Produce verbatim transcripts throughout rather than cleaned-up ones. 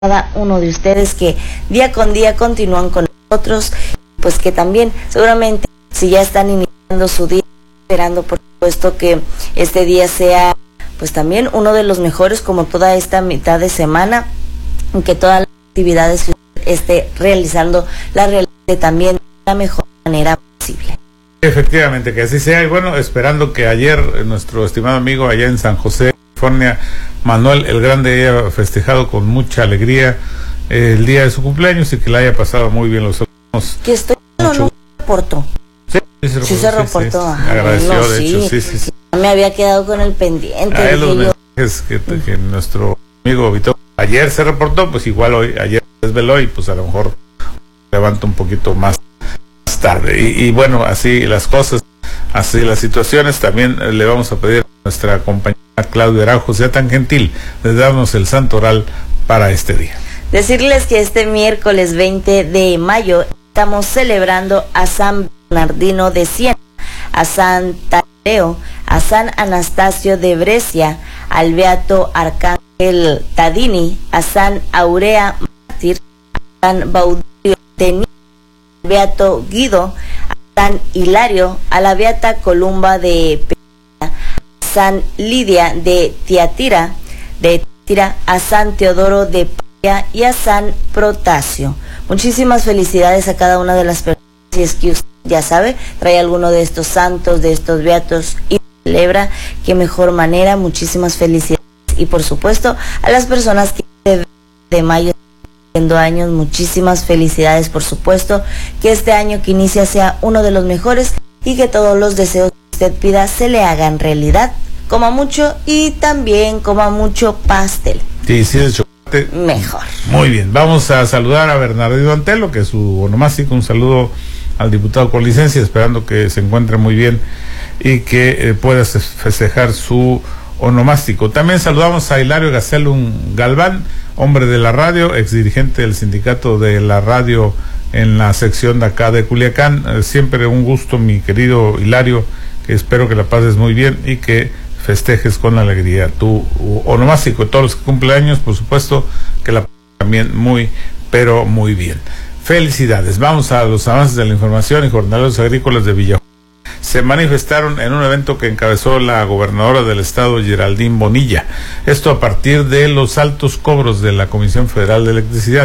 cada uno de ustedes que día con día continúan con nosotros, pues que también seguramente si ya están iniciando su día, esperando por supuesto que este día sea pues también uno de los mejores como toda esta mitad de semana, que todas las actividades que usted esté realizando las realice también de la mejor manera posible. Efectivamente, que así sea. Y bueno, esperando que ayer nuestro estimado amigo allá en San José, California, Manuel el Grande, haya festejado con mucha alegría eh, el día de su cumpleaños y que le haya pasado muy bien los últimos. Que estoy no, no reportó. Sí, sí se reportó. Sí se reportó. Sí, sí. Agradeció, no, de sí. hecho, sí, sí, sí. No me había quedado con el pendiente. A él los yo... mensajes que, que nuestro amigo Víctor ayer se reportó, pues igual hoy, ayer desveló y pues a lo mejor levanta un poquito más tarde. Y, y bueno, así las cosas, así las situaciones. También le vamos a pedir a nuestra compañera Claudia Araujo sea tan gentil de darnos el santoral para este día. Decirles que este miércoles veinte de mayo estamos celebrando a San Bernardino de Siena, a San Tadeo, a San Anastasio de Brescia, al Beato Arcángel Tadini, a San Aurea Mártir, a San Baudio de Niza, al Beato Guido, a San Hilario, a la Beata Columba de Peña, a San Lidia de Tiatira, de Tira, a San Teodoro de Pavia y a San Protasio. Muchísimas felicidades a cada una de las personas. Si es que usted ya sabe, trae alguno de estos santos, de estos beatos y celebra, qué mejor manera. Muchísimas felicidades. Y por supuesto, a las personas que de mayo cumpliendo años, muchísimas felicidades, por supuesto, que este año que inicia sea uno de los mejores y que todos los deseos que usted pida se le hagan realidad. Coma mucho y también coma mucho pastel. Sí, sí, de chocolate. Mejor. Muy bien, vamos a saludar a Bernardino Antelo, que es su onomástico. Un saludo al diputado con licencia, esperando que se encuentre muy bien y que eh, pueda festejar su onomástico. También saludamos a Hilario Gastelum Galván, hombre de la radio, ex dirigente del sindicato de la radio en la sección de acá de Culiacán. Eh, siempre un gusto, mi querido Hilario, que espero que la pases muy bien y que festejes con alegría tu onomástico. Todos los que cumplen años, por supuesto, que la pases también muy, pero muy bien. Felicidades. Vamos a los avances de la información. Y jornaleros agrícolas de Villajuana se manifestaron en un evento que encabezó la gobernadora del estado, Geraldine Bonilla. Esto a partir de los altos cobros de la Comisión Federal de Electricidad.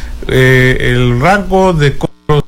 Eh, el rango de cobros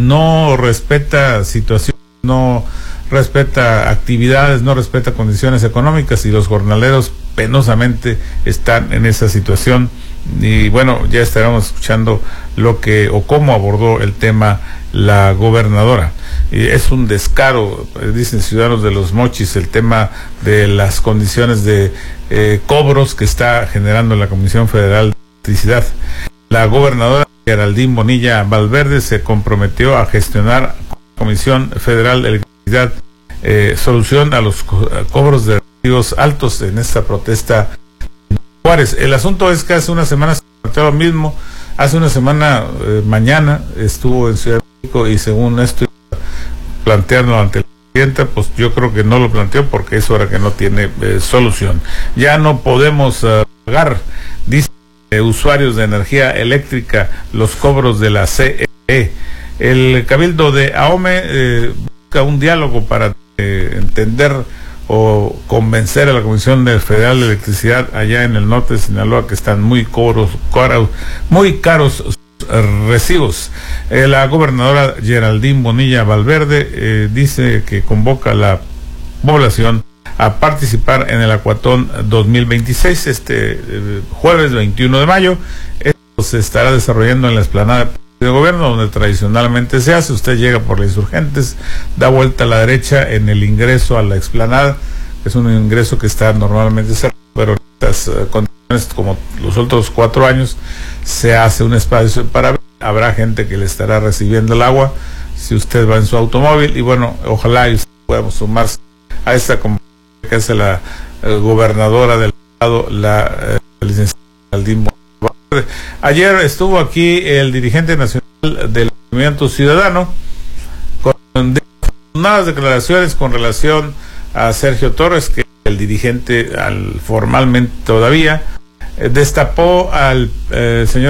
no respeta situaciones, no respeta actividades, no respeta condiciones económicas, y los jornaleros penosamente están en esa situación. Y bueno, ya estaremos escuchando lo que o cómo abordó el tema la gobernadora. Y es un descaro, dicen ciudadanos de Los Mochis, el tema de las condiciones de eh, cobros que está generando la Comisión Federal de Electricidad. La gobernadora Geraldine Bonilla Valverde se comprometió a gestionar con la Comisión Federal de Electricidad eh, solución a los co cobros de recibos altos en esta protesta. Juárez, el asunto es que hace una semana se planteó lo mismo. Hace una semana, eh, mañana, estuvo en Ciudad de México y según esto plantearlo ante el presidente, pues yo creo que no lo planteó porque es hora que no tiene eh, solución. Ya no podemos uh, pagar, dicen eh, usuarios de energía eléctrica, los cobros de la C E E. El Cabildo de Ahome eh, busca un diálogo para eh, entender o convencer a la Comisión Federal de Electricidad allá en el norte de Sinaloa que están muy coros, caros, muy caros recibos. Eh, la gobernadora Geraldine Bonilla Valverde eh, dice que convoca a la población a participar en el Acuatón dos mil veintiséis este eh, jueves veintiuno de mayo. Esto se estará desarrollando en la explanada de gobierno, donde tradicionalmente se hace. Usted llega por las Insurgentes, da vuelta a la derecha en el ingreso a la explanada. Es un ingreso que está normalmente cerrado, pero en estas uh, condiciones, como los otros cuatro años, se hace un espacio para ver. Habrá gente que le estará recibiendo el agua si usted va en su automóvil, y bueno, ojalá y usted podamos sumarse a esta convocatoria que hace la uh, gobernadora del estado, la uh, licenciada Geraldine Bonilla. Ayer estuvo aquí el dirigente nacional del Movimiento Ciudadano con unas declaraciones con relación a Sergio Torres, que es el dirigente al, formalmente todavía eh, destapó al eh, señor